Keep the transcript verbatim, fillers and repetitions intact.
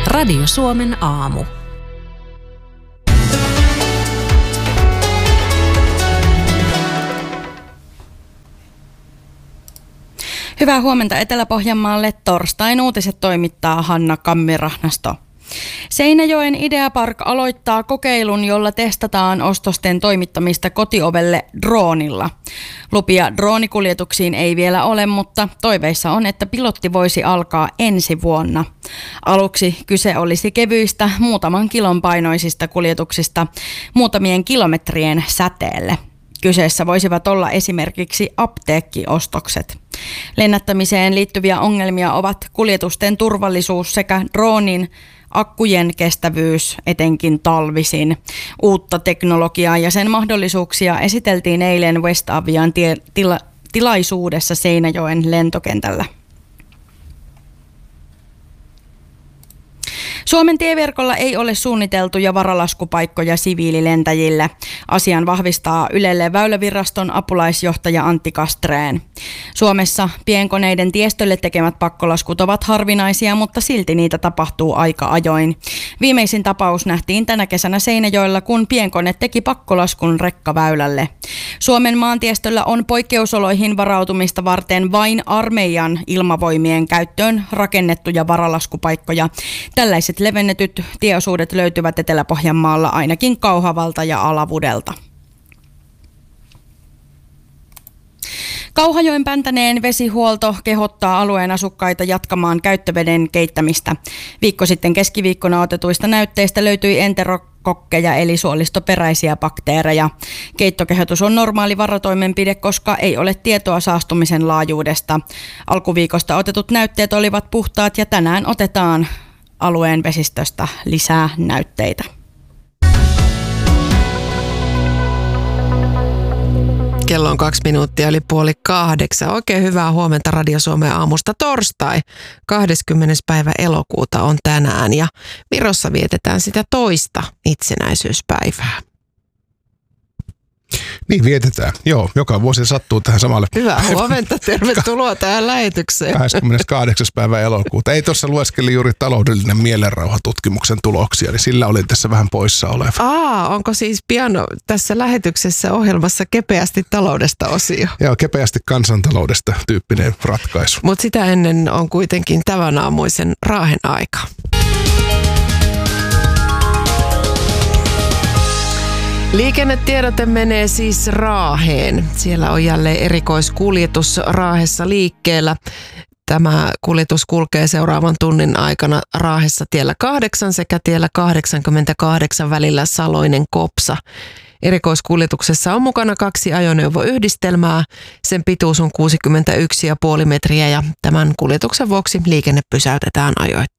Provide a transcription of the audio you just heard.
Radio Suomen aamu. Hyvää huomenta Etelä-Pohjanmaalle. Torstain uutiset toimittaa Hanna Kammirahnasto. Seinäjoen Ideapark aloittaa kokeilun, jolla testataan ostosten toimittamista kotiovelle droonilla. Lupia droonikuljetuksiin ei vielä ole, mutta toiveissa on, että pilotti voisi alkaa ensi vuonna. Aluksi kyse olisi kevyistä, muutaman kilon painoisista kuljetuksista muutamien kilometrien säteelle. Kyseessä voisivat olla esimerkiksi apteekkiostokset. Lennättämiseen liittyviä ongelmia ovat kuljetusten turvallisuus sekä droonin akkujen kestävyys, etenkin talvisin. Uutta teknologiaa ja sen mahdollisuuksia esiteltiin eilen West Avian tie- tila- tilaisuudessa Seinäjoen lentokentällä. Suomen tieverkolla ei ole suunniteltuja varalaskupaikkoja siviililentäjille. Asian vahvistaa Ylelle Väyläviraston apulaisjohtaja Antti Kastreen. Suomessa pienkoneiden tiestölle tekemät pakkolaskut ovat harvinaisia, mutta silti niitä tapahtuu aika ajoin. Viimeisin tapaus nähtiin tänä kesänä Seinäjoella, kun pienkone teki pakkolaskun rekkaväylälle. Suomen maantiestöllä on poikkeusoloihin varautumista varten vain armeijan ilmavoimien käyttöön rakennettuja varalaskupaikkoja. Tällaiset levennetyt tieosuudet löytyvät Etelä-Pohjanmaalla ainakin Kauhavalta ja Alavudelta. Kauhajoen Päntäneen vesihuolto kehottaa alueen asukkaita jatkamaan käyttöveden keittämistä. Viikko sitten keskiviikkona otetuista näytteistä löytyi enterokokkeja eli suolistoperäisiä bakteereja. Keittokehotus on normaali varotoimenpide, koska ei ole tietoa saastumisen laajuudesta. Alkuviikosta otetut näytteet olivat puhtaat ja tänään otetaan alueen vesistöstä lisää näytteitä. Kello on kaksi minuuttia eli puoli kahdeksan. Oikein hyvää huomenta Radio Suomen aamusta. Torstai, kahdeskymmenes päivä elokuuta on tänään ja Virossa vietetään sitä toista itsenäisyyspäivää. Niin vietetään. Joo, joka vuosi sattuu tähän samalle. Hyvää huomenta, tervetuloa tähän lähetykseen. kahdeskymmeneskahdeksas päivä elokuuta. Ei tuossa lueskeli juuri taloudellinen mielenrauhatutkimuksen tuloksia, niin sillä olin tässä vähän poissa oleva. Aa, onko siis pian tässä lähetyksessä ohjelmassa kepeästi taloudesta osio? Joo, kepeästi kansantaloudesta tyyppinen ratkaisu. Mutta sitä ennen on kuitenkin tämän aamuisen Raahen aika. Liikennetiedote menee siis Raaheen. Siellä on jälleen erikoiskuljetus Raahessa liikkeellä. Tämä kuljetus kulkee seuraavan tunnin aikana Raahessa tiellä kahdeksan sekä tiellä kahdeksankymmentäkahdeksan välillä Saloinen-Kopsa. Erikoiskuljetuksessa on mukana kaksi ajoneuvoyhdistelmää. Sen pituus on kuusikymmentäyksi pilkku viisi metriä ja tämän kuljetuksen vuoksi liikenne pysäytetään ajoittain.